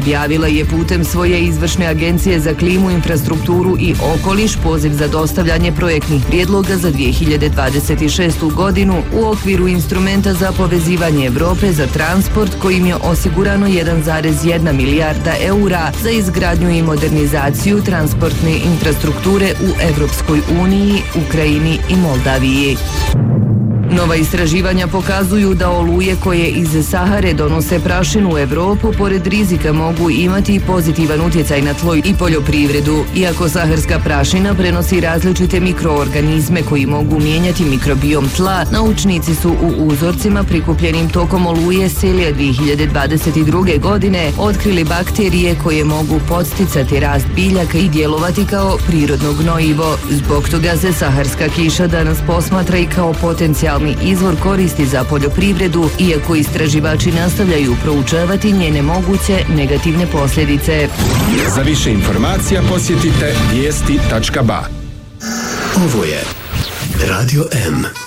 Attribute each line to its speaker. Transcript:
Speaker 1: objavila je putem svoje izvršne agencije za klimu, infrastrukturu i okoliš poziv za dostavljanje projektnih prijedloga za 2026. godinu u okviru instrumenta za povezivanje Evrope za transport kojim je osigurano 1,1 milijarda eura za izgradnju i modernizaciju transportne infrastrukture u Evropskoj uniji, Ukrajini i Moldaviji. Nova istraživanja pokazuju da oluje koje iz Sahare donose prašinu u Evropu pored rizika mogu imati pozitivan utjecaj na tlo i poljoprivredu. Iako saharska prašina prenosi različite mikroorganizme koji mogu mijenjati mikrobiom tla, naučnici su u uzorcima prikupljenim tokom oluje Selija 2022. godine otkrili bakterije koje mogu podsticati rast biljaka i djelovati kao prirodno gnojivo. Zbog toga se saharska kiša danas posmatra i kao potencijalni izvor koristi za poljoprivredu, iako istraživači nastavljaju proučavati njene moguće negativne posljedice.
Speaker 2: Za više informacija posjetite vijesti.ba.
Speaker 3: Ovo je Radio M.